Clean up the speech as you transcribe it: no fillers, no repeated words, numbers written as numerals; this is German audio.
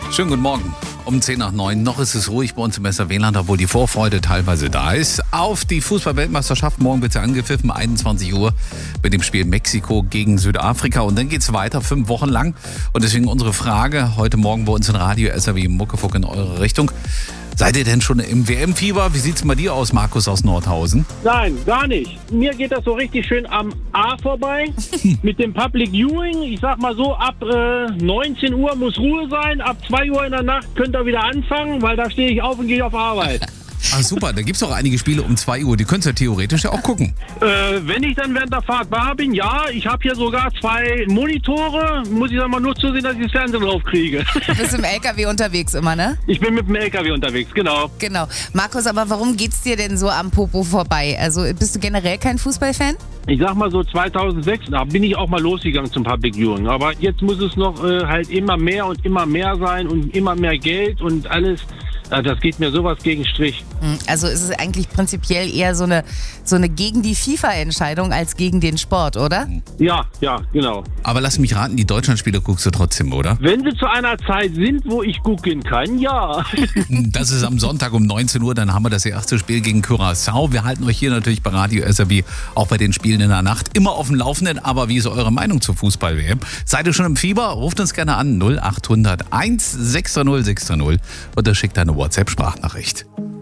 Schönen guten Morgen. Um 10 nach 9. Noch ist es ruhig bei uns im SRW-Land, obwohl die Vorfreude teilweise da ist. Auf die Fußball-Weltmeisterschaft morgen bitte angepfiffen, 21 Uhr mit dem Spiel Mexiko gegen Südafrika. Und dann geht's weiter, 5 Wochen lang. Und deswegen unsere Frage heute Morgen bei uns in Radio SRW Muckefuck in eure Richtung. Seid ihr denn schon im WM-Fieber? Wie sieht's bei dir aus, Markus aus Nordhausen? Nein, gar nicht. Mir geht das so richtig schön am A vorbei mit dem Public Viewing. Ich sag mal so, ab 19 Uhr muss Ruhe sein. Ab 2 Uhr in der Nacht könnt ihr wieder anfangen, weil da stehe ich auf und gehe auf Arbeit. Ah, super, da gibt's auch einige Spiele um 2 Uhr. Die könnt ihr theoretisch ja auch gucken. Wenn ich dann während der Fahrt bar bin, ja. Ich habe hier sogar 2 Monitore. Muss ich dann mal nur zusehen, dass ich das Fernsehen drauf kriege. Du bist im LKW unterwegs immer, ne? Ich bin mit dem LKW unterwegs, genau. Genau. Markus, aber warum geht's dir denn so am Popo vorbei? Also bist du generell kein Fußballfan? Ich sag mal so 2006, da bin ich auch mal losgegangen zum Public Viewing. Aber jetzt muss es noch halt immer mehr und immer mehr sein und immer mehr Geld und alles. Das geht mir sowas gegen Strich. Also ist es eigentlich prinzipiell eher so eine gegen die FIFA-Entscheidung als gegen den Sport, oder? Ja, genau. Aber lass mich raten, die Deutschlandspiele guckst du trotzdem, oder? Wenn sie zu einer Zeit sind, wo ich gucken kann, ja. Das ist am Sonntag um 19 Uhr, dann haben wir das erste Spiel gegen Curaçao. Wir halten euch hier natürlich bei Radio SRW auch bei den Spielen in der Nacht immer auf dem Laufenden. Aber wie ist eure Meinung zur Fußball-WM? Seid ihr schon im Fieber? Ruft uns gerne an 0800 160 630 oder schickt eine WhatsApp-Sprachnachricht.